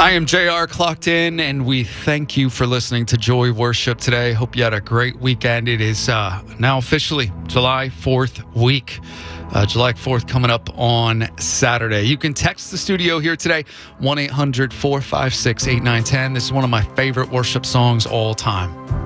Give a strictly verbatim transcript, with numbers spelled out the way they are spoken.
I am J R clocked in, and we thank you for listening to Joy Worship today. Hope you had a great weekend. It is uh, now officially July fourth week. Uh, July fourth coming up on Saturday. You can text the studio here today, one eight hundred four five six eight nine one zero. This is one of my favorite worship songs all time.